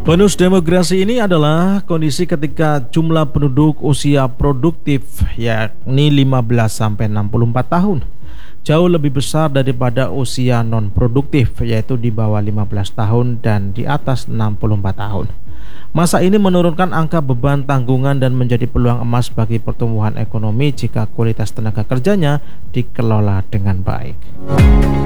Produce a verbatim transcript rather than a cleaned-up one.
Bonus demografi ini adalah kondisi ketika jumlah penduduk usia produktif yakni lima belas sampai enam puluh empat tahun jauh lebih besar daripada usia non-produktif yaitu di bawah lima belas tahun dan di atas enam puluh empat tahun. Masa ini menurunkan angka beban tanggungan dan menjadi peluang emas bagi pertumbuhan ekonomi jika kualitas tenaga kerjanya dikelola dengan baik.